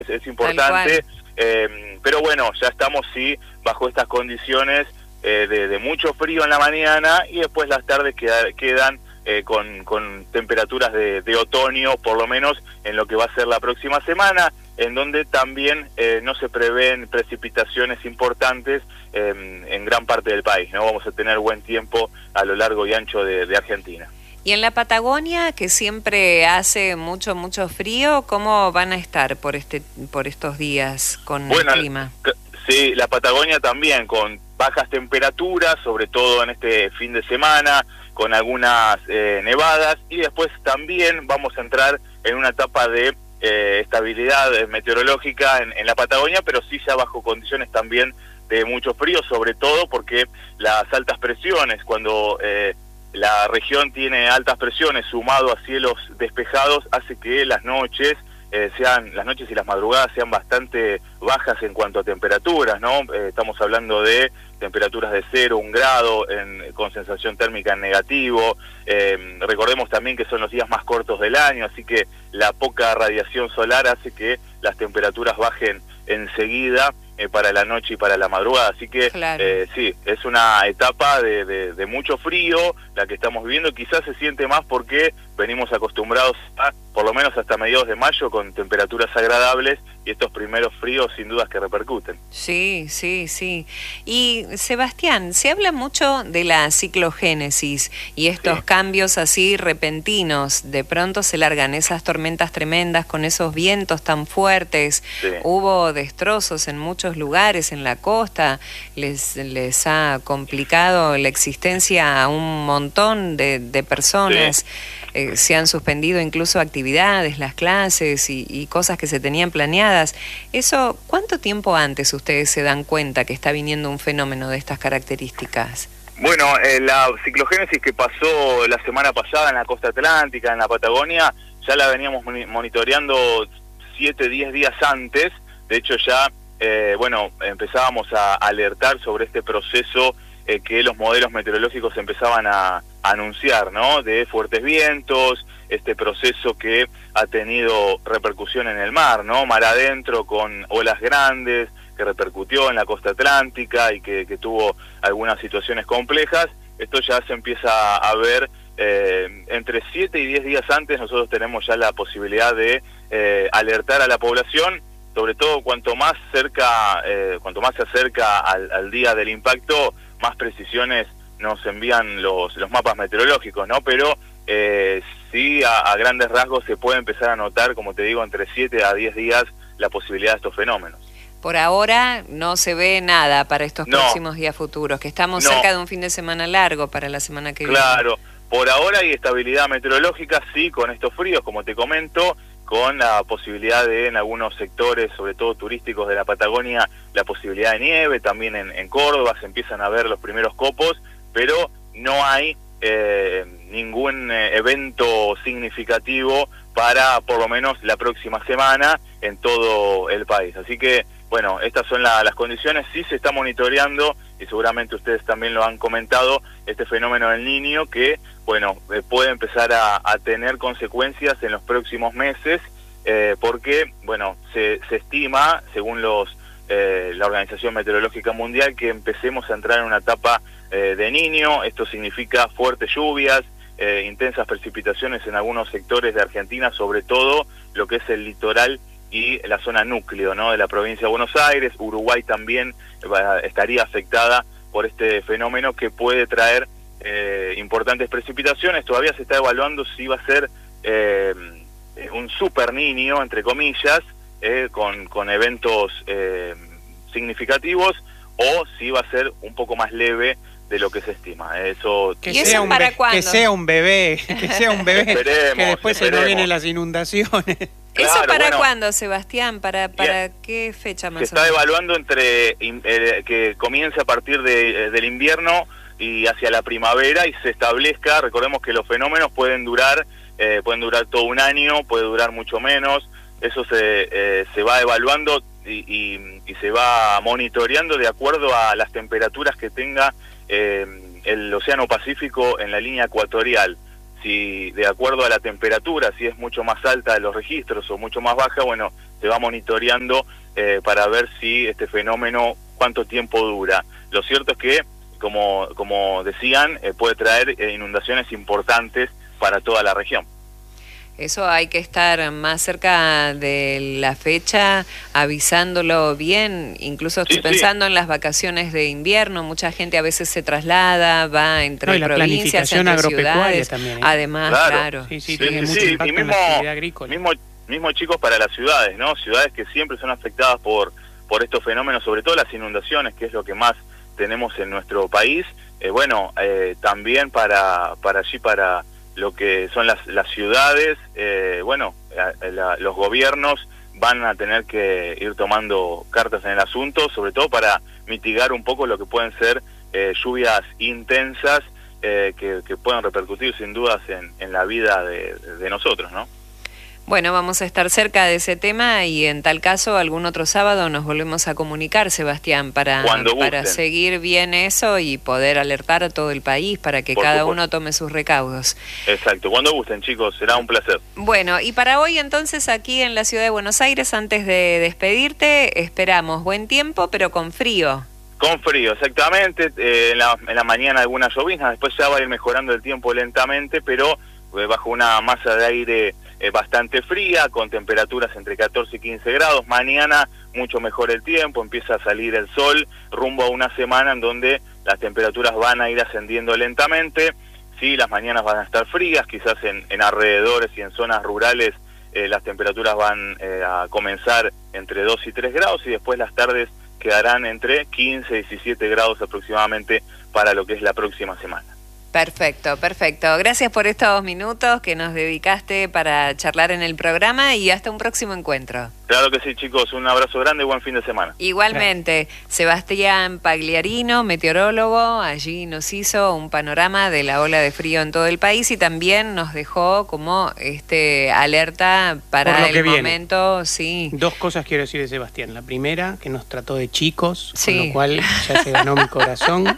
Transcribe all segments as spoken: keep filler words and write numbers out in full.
es importante, eh, pero bueno, ya estamos sí bajo estas condiciones eh, de, de mucho frío en la mañana y después las tardes queda, quedan eh, con, con temperaturas de, de otoño, por lo menos en lo que va a ser la próxima semana, en donde también eh, no se prevén precipitaciones importantes eh, en gran parte del país, ¿no? Vamos a tener buen tiempo a lo largo y ancho de, de Argentina. Y en la Patagonia, que siempre hace mucho, mucho frío, ¿cómo van a estar por este por estos días con bueno, el clima? Sí, la Patagonia también, con bajas temperaturas, sobre todo en este fin de semana, con algunas eh, nevadas, y después también vamos a entrar en una etapa de eh, estabilidad meteorológica en, en la Patagonia, pero sí ya bajo condiciones también de mucho frío, sobre todo porque las altas presiones, cuando... Eh, la región tiene altas presiones sumado a cielos despejados, hace que las noches eh, sean las noches y las madrugadas sean bastante bajas en cuanto a temperaturas, ¿no? Eh, estamos hablando de temperaturas de cero, un grado, en, con sensación térmica en negativo. Eh, recordemos también que son los días más cortos del año, así que la poca radiación solar hace que las temperaturas bajen enseguida eh, para la noche y para la madrugada, así que claro. eh, sí, es una etapa de, de, de mucho frío la que estamos viviendo. Quizás se siente más porque venimos acostumbrados a, por lo menos hasta mediados de mayo, con temperaturas agradables, y estos primeros fríos sin dudas que repercuten. Sí, sí, sí. Y Sebastián, se habla mucho de la ciclogénesis y estos sí. cambios así repentinos. De pronto se largan esas tormentas tremendas con esos vientos tan fuertes. Sí. Hubo destrozos en muchos lugares en la costa. Les, les ha complicado la existencia a un montón de, de personas. Sí. Eh, se han suspendido incluso actividades, las clases y, y cosas que se tenían planeadas. Eso, ¿cuánto tiempo antes ustedes se dan cuenta que está viniendo un fenómeno de estas características? Bueno, eh, la ciclogénesis que pasó la semana pasada en la costa atlántica, en la Patagonia, ya la veníamos monitoreando siete, diez días antes. De hecho ya, eh, bueno, empezábamos a alertar sobre este proceso eh, que los modelos meteorológicos empezaban a anunciar, ¿no? De fuertes vientos, este proceso que ha tenido repercusión en el mar, ¿no? Mar adentro, con olas grandes, que repercutió en la costa atlántica y que, que tuvo algunas situaciones complejas. Esto ya se empieza a ver eh, entre siete y diez días antes. Nosotros tenemos ya la posibilidad de eh, alertar a la población, sobre todo cuanto más cerca, eh, cuanto más se acerca al, al día del impacto, más precisiones nos envían los, los mapas meteorológicos, ¿no? Pero eh, sí, a, a grandes rasgos se puede empezar a notar, como te digo, entre siete a diez días la posibilidad de estos fenómenos. Por ahora no se ve nada para estos no, próximos días futuros, que estamos no. cerca de un fin de semana largo para la semana que claro, viene. Claro, por ahora hay estabilidad meteorológica, sí, con estos fríos, como te comento, con la posibilidad de, en algunos sectores, sobre todo turísticos de la Patagonia, la posibilidad de nieve. También en, en Córdoba se empiezan a ver los primeros copos, pero no hay eh, ningún eh, evento significativo para por lo menos la próxima semana en todo el país. Así que, bueno, estas son la, las condiciones. Sí se está monitoreando, y seguramente ustedes también lo han comentado, este fenómeno del Niño que, bueno, eh, puede empezar a, a tener consecuencias en los próximos meses, eh, porque, bueno, se, se estima, según los eh, la Organización Meteorológica Mundial, que empecemos a entrar en una etapa eh, de Niño. Esto significa fuertes lluvias, eh, intensas precipitaciones en algunos sectores de Argentina, sobre todo lo que es el litoral y la zona núcleo, ¿no?, de la provincia de Buenos Aires. Uruguay también va, estaría afectada por este fenómeno que puede traer eh, importantes precipitaciones. Todavía se está evaluando si va a ser eh, un super Niño, entre comillas, eh, con, con eventos eh, significativos, o si va a ser un poco más leve de lo que se estima. Eso que sea un para cuándo? Que sea un bebé, que sea un bebé, esperemos, que después esperemos. se nos vienen las inundaciones. ¿Eso claro, para bueno, cuándo, Sebastián? ¿Para, para bien. qué fecha más Se está evaluando entre eh, que comience a partir de, eh, del invierno y hacia la primavera y se establezca. Recordemos que los fenómenos pueden durar eh, pueden durar todo un año, puede durar mucho menos. Eso se, eh, se va evaluando y, y, y se va monitoreando de acuerdo a las temperaturas que tenga eh, el Océano Pacífico en la línea ecuatorial. Si de acuerdo a la temperatura, si es mucho más alta de los registros o mucho más baja, bueno, se va monitoreando eh, para ver si este fenómeno, cuánto tiempo dura. Lo cierto es que, como, como decían, eh, puede traer eh, inundaciones importantes para toda la región. Eso hay que estar más cerca de la fecha, avisándolo bien. Incluso estoy sí, pensando sí. en las vacaciones de invierno. Mucha gente a veces se traslada, va entre no, provincias, entre ciudades. También, ¿eh? Además, claro. claro. Sí, sí, sí, tiene sí, mucho sí. impacto Y mismo, en la actividad agrícola. Mismo, mismo chicos para las ciudades, ¿no? Ciudades que siempre son afectadas por, por estos fenómenos, sobre todo las inundaciones, que es lo que más tenemos en nuestro país. Eh, bueno, eh, también para, para allí, para lo que son las, las ciudades, eh, bueno, la, la, los gobiernos van a tener que ir tomando cartas en el asunto, sobre todo para mitigar un poco lo que pueden ser eh, lluvias intensas eh, que, que pueden repercutir sin dudas en, en la vida de, de nosotros, ¿no? Bueno, vamos a estar cerca de ese tema y en tal caso algún otro sábado nos volvemos a comunicar, Sebastián, para, para seguir bien eso y poder alertar a todo el país para que Por cada supuesto. uno tome sus recaudos. Exacto, cuando gusten, chicos, será un placer. Bueno, y para hoy entonces aquí en la ciudad de Buenos Aires, antes de despedirte, esperamos buen tiempo pero con frío. Con frío, exactamente, eh, en, la, en la mañana algunas lloviznas, después ya va a ir mejorando el tiempo lentamente, pero eh, bajo una masa de aire Eh, bastante fría, con temperaturas entre catorce y quince grados. Mañana mucho mejor el tiempo, empieza a salir el sol, rumbo a una semana en donde las temperaturas van a ir ascendiendo lentamente. Sí, las mañanas van a estar frías, quizás en, en alrededores y en zonas rurales eh, las temperaturas van eh, a comenzar entre dos y tres grados y después las tardes quedarán entre quince y diecisiete grados aproximadamente para lo que es la próxima semana. Perfecto, perfecto. Gracias por estos minutos que nos dedicaste para charlar en el programa y hasta un próximo encuentro. Claro que sí, chicos. Un abrazo grande y buen fin de semana. Igualmente, Gracias. Sebastián Pagliarino, meteorólogo, allí nos hizo un panorama de la ola de frío en todo el país y también nos dejó como este alerta para el momento. Sí. Dos cosas quiero decir de Sebastián. La primera, que nos trató de chicos, sí. con lo cual ya se ganó mi corazón.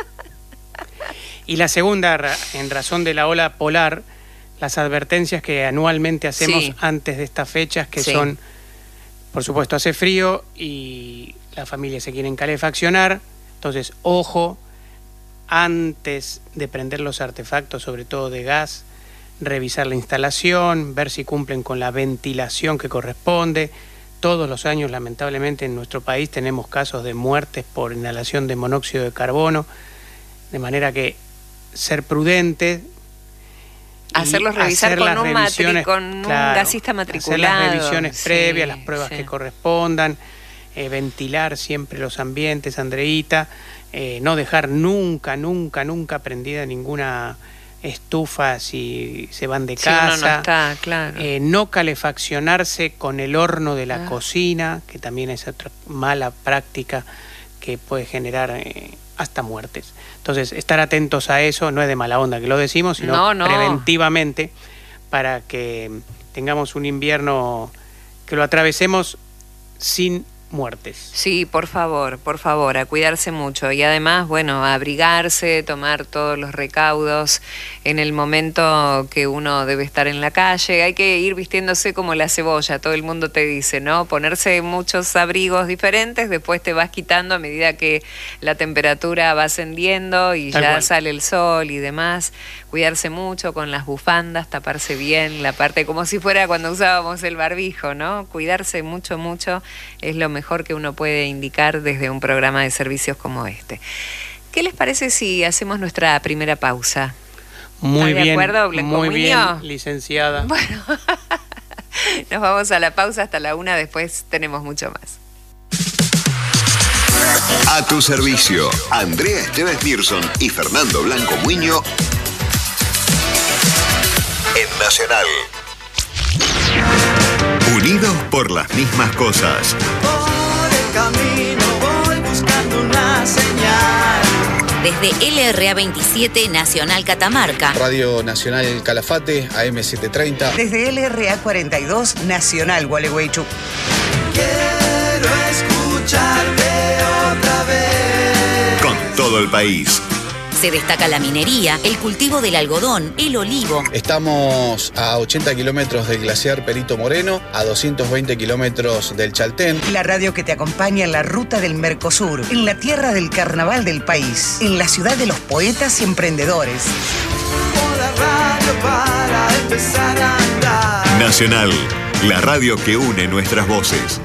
Y la segunda, en razón de la ola polar, las advertencias que anualmente hacemos sí. antes de estas fechas, que sí. son, por supuesto, hace frío y las familias se quieren calefaccionar. Entonces, ojo, antes de prender los artefactos, sobre todo de gas, revisar la instalación, ver si cumplen con la ventilación que corresponde. Todos los años, lamentablemente, en nuestro país tenemos casos de muertes por inhalación de monóxido de carbono, de manera que ser prudente, hacerlos revisar con, un, matri con un claro, gasista matriculado, hacer las revisiones sí, previas, las pruebas sí. que correspondan, eh, ventilar siempre los ambientes, Andreita, eh, no dejar nunca, nunca, nunca prendida ninguna estufa si se van de sí, casa, no, no está, claro. eh, no calefaccionarse con el horno de la ah. cocina, que también es otra mala práctica que puede generar eh, hasta muertes. Entonces, estar atentos a eso, no es de mala onda que lo decimos, sino no, no. preventivamente, para que tengamos un invierno que lo atravesemos sin muertes. Sí, por favor, por favor, a cuidarse mucho y además, bueno, a abrigarse, tomar todos los recaudos en el momento que uno debe estar en la calle. Hay que ir vistiéndose como la cebolla, todo el mundo te dice, ¿no? Ponerse muchos abrigos diferentes, después te vas quitando a medida que la temperatura va ascendiendo y Tal ya cual. sale el sol y demás. Cuidarse mucho con las bufandas, taparse bien la parte, como si fuera cuando usábamos el barbijo, ¿no? Cuidarse mucho, mucho es lo mejor que uno puede indicar desde un programa de servicios como este. ¿Qué les parece si hacemos nuestra primera pausa? Muy bien, de acuerdo, Blanco muy Muñoz? bien, licenciada. Bueno, nos vamos a la pausa hasta la una, después tenemos mucho más. A tu servicio, Andrea Esteves Mirson y Fernando Blanco Muñoz en Nacional. Unidos por las mismas cosas. Por el camino voy buscando una señal. Desde L R A veintisiete Nacional Catamarca. Radio Nacional Calafate, A M setecientos treinta. Desde L R A cuarenta y dos Nacional Gualeguaychú. Quiero escucharte otra vez. Con todo el país. Se destaca la minería, el cultivo del algodón, el olivo. Estamos a ochenta kilómetros del glaciar Perito Moreno, a doscientos veinte kilómetros del Chaltén. La radio que te acompaña en la ruta del Mercosur, en la tierra del carnaval del país, en la ciudad de los poetas y emprendedores. La radio para empezar a andar. Nacional, la radio que une nuestras voces.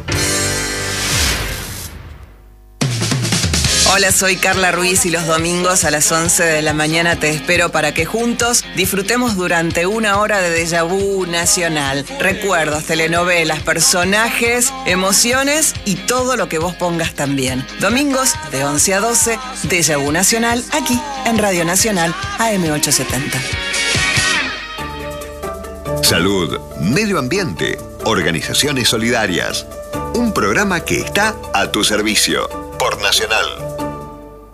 Hola, soy Carla Ruiz y los domingos a las once de la mañana te espero para que juntos disfrutemos durante una hora de Déjà Vu Nacional. Recuerdos, telenovelas, personajes, emociones y todo lo que vos pongas también. Domingos de once a doce, Déjà Vu Nacional, aquí en Radio Nacional A M ochocientos setenta. Salud, medio ambiente, organizaciones solidarias. Un programa que está a tu servicio por Nacional.